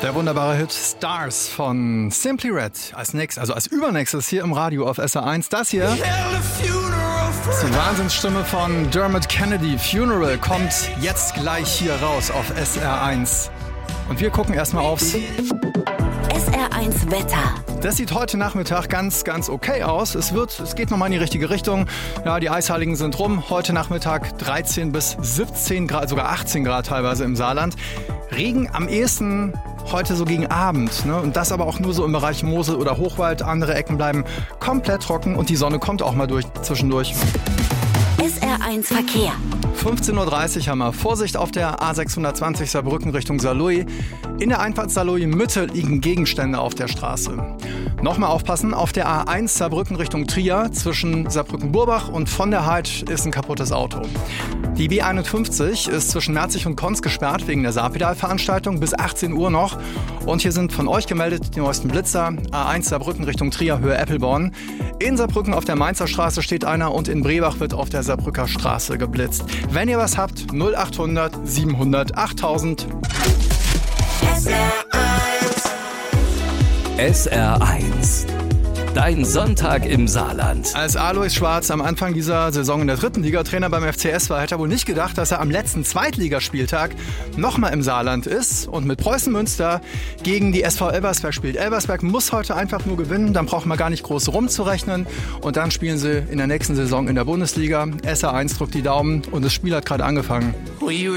Der wunderbare Hit Stars von Simply Red. Als übernächstes hier im Radio auf SR1. Das hier ist die Wahnsinnsstimme von Dermot Kennedy. Funeral kommt jetzt gleich hier raus auf SR1. Und wir gucken erstmal aufs SR1 Wetter. Das sieht heute Nachmittag ganz okay aus. Es geht nochmal in die richtige Richtung. Ja, die Eisheiligen sind rum. Heute Nachmittag 13 bis 17 Grad, sogar 18 Grad teilweise im Saarland. Regen am ehesten heute so gegen Abend, ne? Und das aber auch nur so im Bereich Mosel oder Hochwald. Andere Ecken bleiben komplett trocken und die Sonne kommt auch mal zwischendurch. SR1 Verkehr. 15.30 Uhr haben wir. Vorsicht auf der A620 Saarbrücken Richtung Saarlouis. In der Einfahrt Saarlouis-Mitte liegen Gegenstände auf der Straße. Nochmal aufpassen, auf der A1 Saarbrücken Richtung Trier zwischen Saarbrücken-Burbach und von der Heid ist ein kaputtes Auto. Die B51 ist zwischen Merzig und Konz gesperrt wegen der Saarpedal-Veranstaltung bis 18 Uhr noch. Und hier sind von euch gemeldet die neuesten Blitzer. A1 Saarbrücken Richtung Trier, Höhe Eppelborn. In Saarbrücken auf der Mainzer Straße steht einer und in Brebach wird auf der Saarbrücker Straße geblitzt. Wenn ihr was habt, 0800 700 8000. SR1. Dein Sonntag im Saarland. Als Alois Schwarz am Anfang dieser Saison in der 3. Liga Trainer beim FCS war, hätte er wohl nicht gedacht, dass er am letzten Zweitligaspieltag nochmal im Saarland ist und mit Preußen Münster gegen die SV Elversberg spielt. Elversberg muss heute einfach nur gewinnen, dann braucht man gar nicht groß rumzurechnen und dann spielen sie in der nächsten Saison in der Bundesliga. SR1 drückt die Daumen und das Spiel hat gerade angefangen.